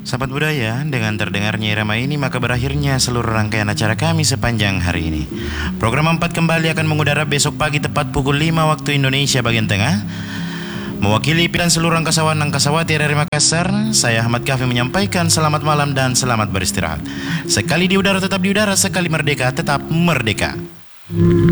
Sahabat budaya, dengan terdengarnya irama ini maka berakhirnya seluruh rangkaian acara kami sepanjang hari ini. Program 4 kembali akan mengudara besok pagi tepat pukul 5 waktu Indonesia bagian tengah. Mewakili pilihan seluruh angkasawati dari Makassar, saya Ahmad Kafi menyampaikan selamat malam dan selamat beristirahat. Sekali di udara tetap di udara, sekali merdeka tetap merdeka.